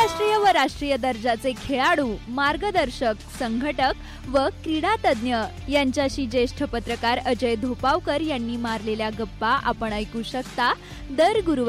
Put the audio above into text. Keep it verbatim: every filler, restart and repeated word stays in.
आंतरराष्ट्रीय व राष्ट्रीय दर्जाचे खेळाडू, मार्गदर्शक, संघटक व क्रीडा तज्ञ यांच्याशी ज्येष्ठ पत्रकार अजय धोपावकर यांनी मारलेल्या गप्पा आपण ऐकू शकता दर गुरुवारी